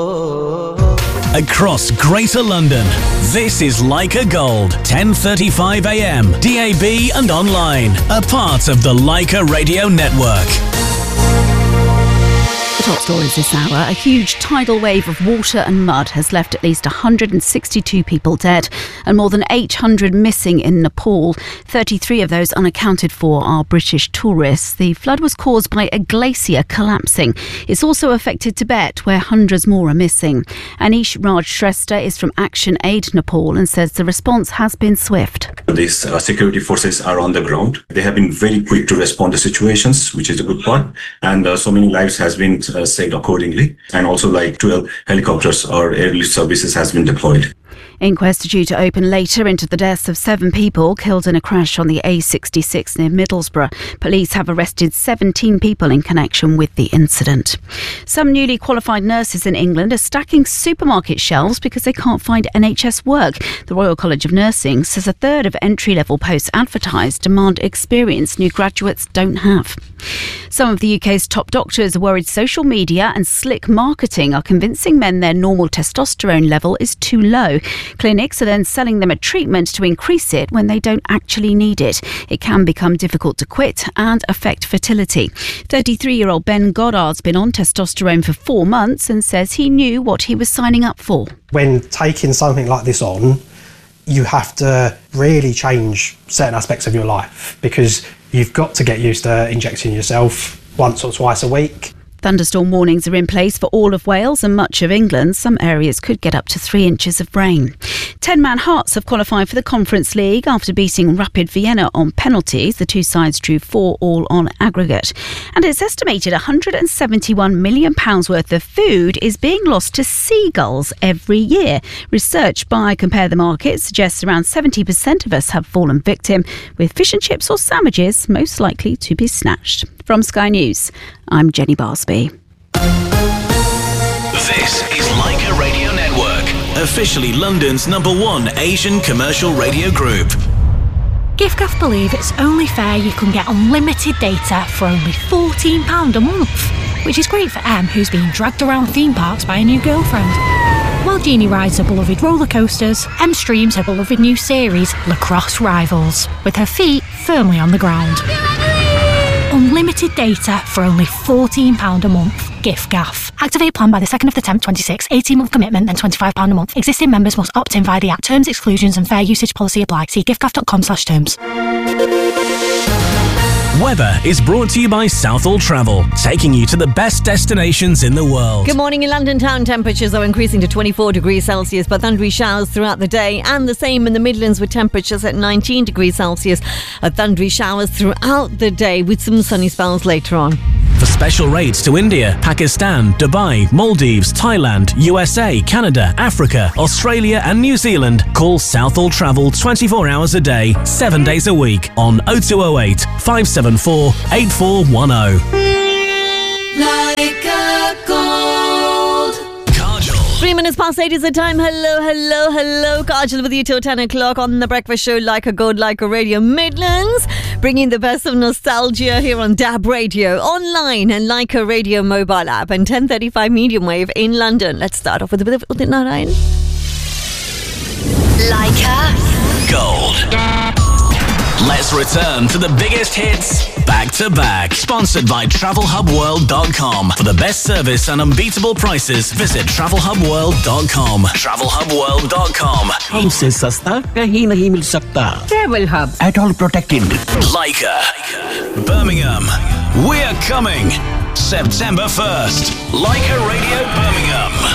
Across Greater London, this is Leica Gold, 10:35 a.m, DAB and online, a part of the Leica Radio Network. The top stories this hour. A huge tidal wave of water and mud has left at least 162 people dead and more than 800 missing in Nepal. 33 of those unaccounted for are British tourists. The flood was caused by a glacier collapsing. It's also affected Tibet, where hundreds more are missing. Anish Raj Shrestha is from Action Aid Nepal and says the response has been swift. These security forces are on the ground. They have been very quick to respond to situations, which is a good part. And so many lives has been saved accordingly. And also like 12 helicopters or air relief services has been deployed. Inquest are due to open later into the deaths of 7 people killed in a crash on the A66 near Middlesbrough. Police have arrested 17 people in connection with the incident. Some newly qualified nurses in England are stacking supermarket shelves because they can't find NHS work. The Royal College of Nursing says a third of entry-level posts advertised demand experience new graduates don't have. Some of the UK's top doctors are worried social media and slick marketing are convincing men their normal testosterone level is too low. Clinics are then selling them a treatment to increase it when they don't actually need it. It can become difficult to quit and affect fertility. 33-year-old Ben Goddard's been on testosterone for 4 months and says he knew what he was signing up for. When taking something like this on, you have to really change certain aspects of your life because you've got to get used to injecting yourself once or twice a week. Thunderstorm warnings are in place for all of Wales and much of England. Some areas could get up to 3 inches of rain. 10-man Hearts have qualified for the Conference League after beating Rapid Vienna on penalties. The two sides drew 4-4 on aggregate. And it's estimated £171 million worth of food is being lost to seagulls every year. Research by Compare the Market suggests around 70% of us have fallen victim, with fish and chips or sandwiches most likely to be snatched. From Sky News, I'm Jenny Barsby. This is Leica Radio Network, officially London's #1 Asian commercial radio group. giffgaff believe it's only fair you can get unlimited data for only £14 a month, which is great for Em, who's being dragged around theme parks by a new girlfriend. While Jeannie rides her beloved roller coasters, Em streams her beloved new series, Lacrosse Rivals, with her feet firmly on the ground. Unlimited data for only £14 a month. giffgaff. Activate plan by the 2nd of the 10th, 26. 18-month commitment, then £25 a month. Existing members must opt in via the app. Terms, exclusions and fair usage policy apply. See giffgaff.com/terms. Weather is brought to you by Southall Travel, taking you to the best destinations in the world. Good morning. In London town, temperatures are increasing to 24 degrees Celsius, but thundery showers throughout the day, and the same in the Midlands with temperatures at 19 degrees Celsius. Thundery showers throughout the day with some sunny spells later on. For special rates to India, Pakistan, Dubai, Maldives, Thailand, USA, Canada, Africa, Australia and New Zealand, call Southall Travel 24 hours a day, 7 days a week on 0208 574 8410. Leica Gold. Kajal. 3 minutes past 8 is the time. Hello. Kajal with you till 10 o'clock on the breakfast show Leica Gold, Leica Radio Midlands. Bringing the best of nostalgia here on DAB Radio, online and Leica Radio mobile app and 1035 medium wave in London. Let's start off with a bit of Udit Narayan. Leica Gold. Let's return to the biggest hits back to back. Sponsored by TravelHubWorld.com. For the best service and unbeatable prices, visit TravelHubWorld.com. TravelHubWorld.com. हमसे सस्ता कहीं नहीं मिल सकता. Travel Hub. At all protected. Leica. Birmingham. We're coming. September 1st. Leica Radio Birmingham.